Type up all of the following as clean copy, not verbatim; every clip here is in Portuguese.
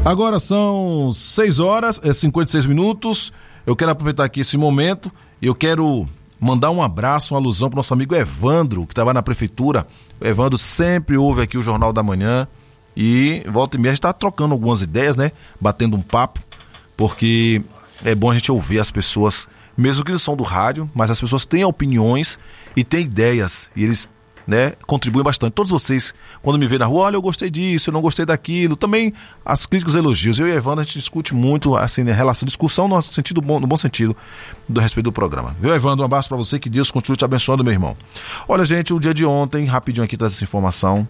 Agora são 6 horas e 56 minutos. Eu quero aproveitar aqui esse momento e eu quero mandar um abraço, uma alusão para o nosso amigo Evandro, que estava na prefeitura. O Evandro sempre ouve aqui o Jornal da Manhã e volta e meia a gente está trocando algumas ideias, né? Batendo um papo, porque é bom a gente ouvir as pessoas, mesmo que eles são do rádio, mas as pessoas têm opiniões e têm ideias e eles, né, contribuem bastante. Todos vocês, quando me vêem na rua, olha, eu gostei disso, eu não gostei daquilo, também as críticas e elogios. Eu e a Evandro, a gente discute muito, assim, né, relação, discussão no sentido bom, no bom sentido do respeito do programa. Viu, Evandro? Um abraço pra você, que Deus continue te abençoando, meu irmão. Olha, gente, o dia de ontem, rapidinho aqui traz essa informação,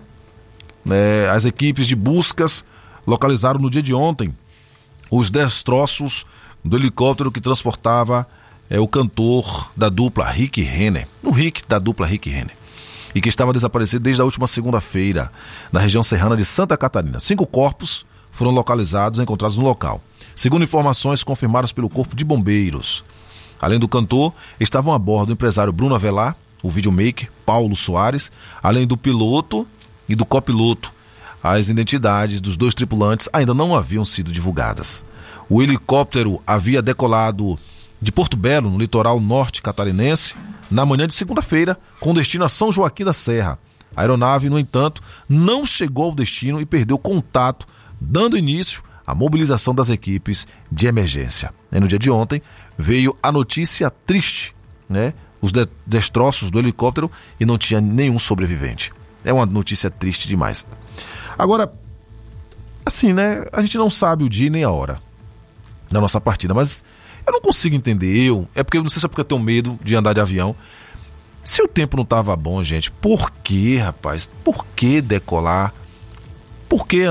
né, as equipes de buscas localizaram no dia de ontem os destroços do helicóptero que transportava o cantor da dupla Rick Renner, o Rick da dupla Rick Renner, e que estava desaparecido desde a última segunda-feira, na região serrana de Santa Catarina. 5 corpos foram localizados e encontrados no local, segundo informações confirmadas pelo Corpo de Bombeiros. Além do cantor, estavam a bordo o empresário Bruno Avelar, o videomaker Paulo Soares, além do piloto e do copiloto. As identidades dos 2 tripulantes ainda não haviam sido divulgadas. O helicóptero havia decolado de Porto Belo, no litoral norte catarinense, na manhã de segunda-feira, com destino a São Joaquim da Serra. A aeronave, no entanto, não chegou ao destino e perdeu contato, dando início à mobilização das equipes de emergência. E no dia de ontem, veio a notícia triste, né? Os destroços do helicóptero e não tinha nenhum sobrevivente. É uma notícia triste demais. Agora, assim, né? A gente não sabe o dia nem a hora da nossa partida, mas eu não consigo entender, não sei se é porque eu tenho medo de andar de avião. Se o tempo não estava bom, gente, por que, rapaz? Por que decolar? Por que?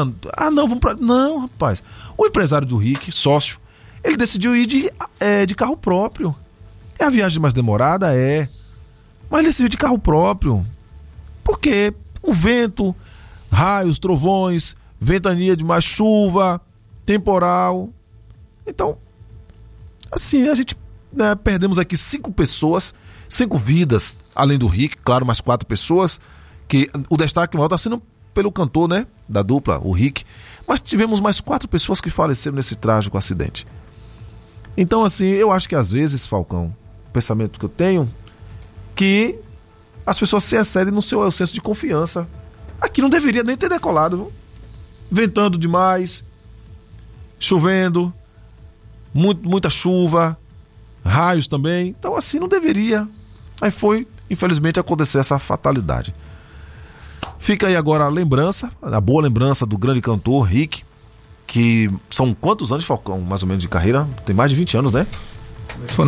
Não, rapaz. O empresário do Rick, sócio, ele decidiu ir de carro próprio. É a viagem mais demorada? É. Mas ele decidiu de carro próprio. Por quê? O vento, raios, trovões, ventania de mais chuva, temporal. Então, assim, a gente, né, perdemos aqui 5 pessoas, 5 vidas, além do Rick, claro, mais 4 pessoas, que o destaque maior está sendo pelo cantor, né, da dupla, o Rick, mas tivemos mais 4 pessoas que faleceram nesse trágico acidente. Então, assim, eu acho que às vezes, Falcão, o pensamento que eu tenho, que as pessoas se excedem no seu senso de confiança. Aqui não deveria nem ter decolado, viu? Ventando demais, chovendo, muita chuva, raios também. Então, assim, não deveria. Aí foi, infelizmente, aconteceu essa fatalidade. Fica aí agora a lembrança, a boa lembrança do grande cantor Rick, que são quantos anos, Falcão, mais ou menos, de carreira? Tem mais de 20 anos, né? Foi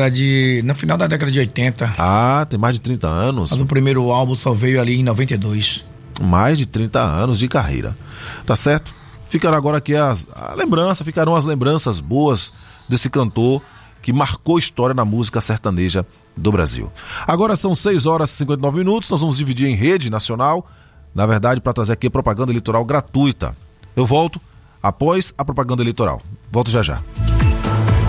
no final da década de 80. Ah, tem mais de 30 anos. Mas o primeiro álbum só veio ali em 92. Mais de 30 anos de carreira. Tá certo? Ficará agora aqui ficarão as lembranças boas desse cantor que marcou história na música sertaneja do Brasil. Agora são 6 horas e 59 minutos, nós vamos dividir em rede nacional, na verdade, para trazer aqui a propaganda eleitoral gratuita. Eu volto após a propaganda eleitoral. Volto já já.